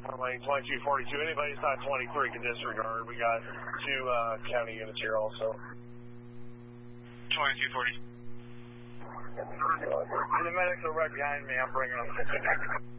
Lane 2242. Anybody's not 23 can disregard. We got 2 county units here also. 2240. The medics are right behind me. I'm bringing them.